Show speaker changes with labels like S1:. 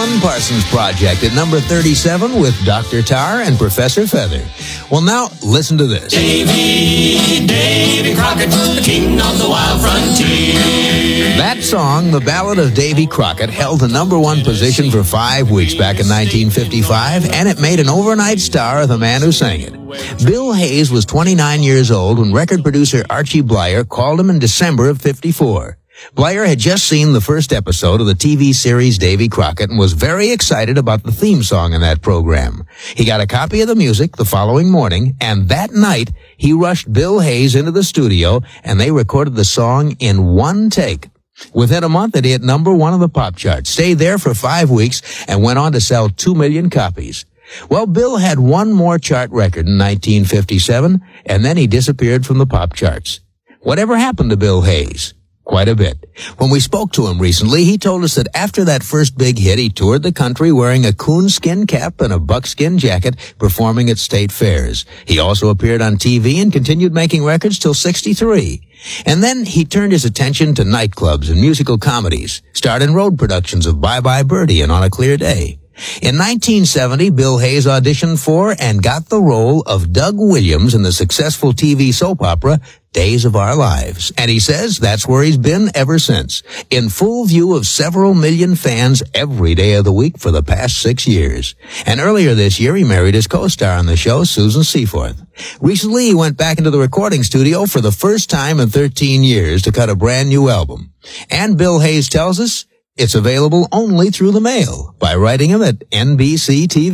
S1: Alan Parsons Project at number 37 with Dr. Tar and Professor Feather. Well, now, listen to this.
S2: Davy Crockett, the king of the wild frontier.
S1: That song, The Ballad of Davy Crockett, held the number one position for 5 weeks back in 1955, and it made an overnight star of the man who sang it. Bill Hayes was 29 years old when record producer Archie Bleyer called him in December of '54. Bleyer had just seen the first episode of the TV series Davy Crockett and was very excited about the theme song in that program. He got a copy of the music the following morning, and that night he rushed Bill Hayes into the studio and they recorded the song in one take. Within a month, it hit number one on the pop chart, stayed there for 5 weeks, and went on to sell 2 million copies. Well, Bill had one more chart record in 1957, and then he disappeared from the pop charts. Whatever happened to Bill Hayes? Quite a bit. When we spoke to him recently, he told us that after that first big hit, he toured the country wearing a coonskin cap and a buckskin jacket, performing at state fairs. He also appeared on TV and continued making records till '63. And then he turned his attention to nightclubs and musical comedies, starred in road productions of Bye Bye Birdie and On a Clear Day. In 1970, Bill Hayes auditioned for and got the role of Doug Williams in the successful TV soap opera Days of Our Lives. And he says that's where he's been ever since, in full view of several million fans every day of the week for the past 6 years. And earlier this year, he married his co-star on the show, Susan Seaforth. Recently, he went back into the recording studio for the first time in 13 years to cut a brand new album. And Bill Hayes tells us it's available only through the mail by writing him at NBC TV.